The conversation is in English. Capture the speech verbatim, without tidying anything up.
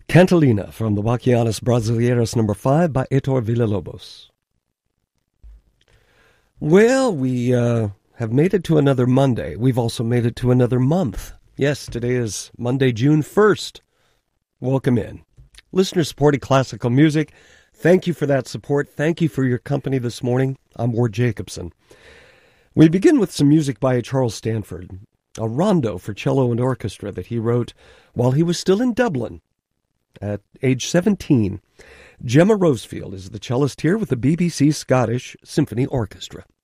Cantilena from the Bachianas Brasileiras number five by Heitor Villa-Lobos. Well, we uh, have made it to another Monday. We've also made it to another month. Yes, today is Monday, June first. Welcome in. Listener-supported classical music. Thank you for that support. Thank you for your company this morning. I'm Ward Jacobson. We begin with some music by Charles Stanford, a rondo for cello and orchestra that he wrote while he was still in Dublin at age seventeen. Gemma Rosefield is the cellist here with the B B C Scottish Symphony Orchestra.